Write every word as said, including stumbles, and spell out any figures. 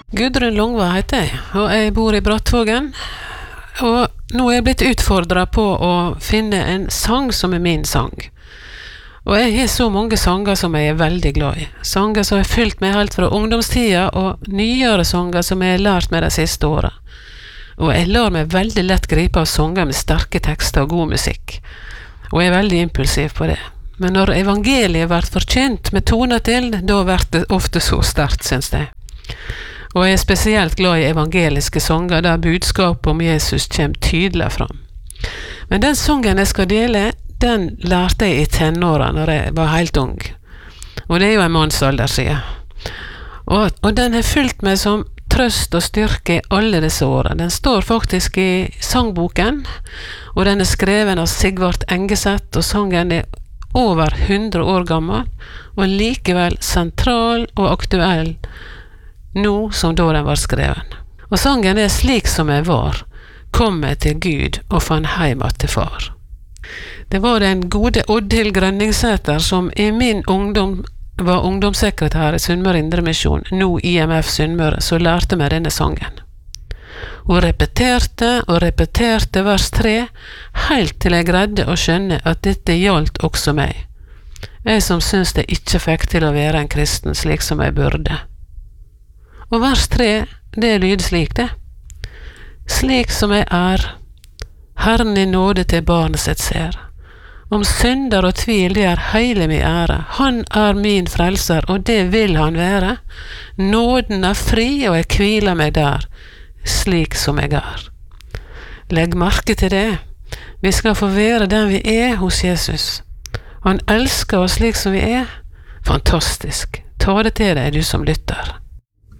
Gudrun Longva heter jeg, og jeg bor i Brattvågen. Og nå er jeg blitt utfordret på å finne en sang som er min sang. Og jeg har så mange sanger som jeg er veldig glad i. Sanger som har fylt meg helt fra ungdomstida, og nyere sanger som jeg har lært meg de siste årene. Og jeg lar meg veldig lett gripe av sanger med sterke tekster og god musikk. Og jeg er veldig impulsiv på det. Men når evangeliet blir forkynt med toner til, da blir det ofte så sterkt, synes jeg. Og jeg er spesielt glad i evangeliske sanger der budskapet om Jesus kommer tydelig fram. Men den sangen jeg skal dele, den lærte jeg i tenårene når jeg var helt ung. Og det er jo en mannsalder siden. Og, og den har fulgt meg som trøst og styrke i alle disse årene. Den står faktisk i sangboken, og den er skrevet av Sigvart Engeseth, og sangen er over hundre år gammel, og likevel sentral og aktuell nå som da den var skreven. Og sangen er Slik som jeg var, kom jeg til Gud og fann heim til far. Det var den gode Oddhild Grønningsæter som i min ungdom var ungdomssekretær i Sunnmøre Indremisjon, nå I M F Sunnmøre, så lærte meg denne sangen. Hun repeterte og repeterte vers tre, helt til jeg greide å skjønne at dette gjaldt også meg. Jeg som synes jeg ikke fikk til å være en kristen slik som jeg burde. Og vers tre, det lyder slik det. Slik som jeg er, Herren I nåde til barnet sitt ser. Om synder og tvil, det er hele min ære. Han er min frelser, og det vil han være. Nåden er fri, og jeg hviler meg der, slik som jeg er. Legg merke til det. Vi skal få være den vi er hos Jesus. Han elsker oss slik som vi er. Fantastisk. Ta det til deg, du som lytter.